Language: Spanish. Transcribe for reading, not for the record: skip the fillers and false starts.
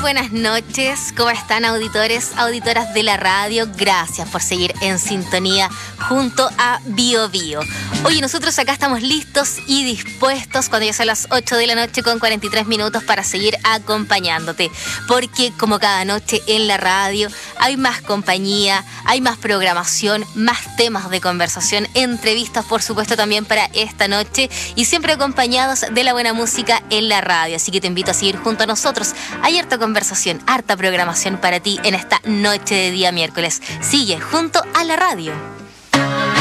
buenas noches. ¿Cómo están, auditores, auditoras de la radio? Gracias por seguir en sintonía junto a Bio Bio. Oye, nosotros acá estamos listos y dispuestos cuando ya son las 8 de la noche con 43 minutos para seguir acompañándote. Porque como cada noche en la radio hay más compañía, hay más programación, más temas de conversación, entrevistas por supuesto también para esta noche y siempre acompañados de la buena música en la radio. Así que te invito a seguir junto a nosotros. Hay harta conversación, harta programación para ti en esta noche de día miércoles. Sigue junto a la radio.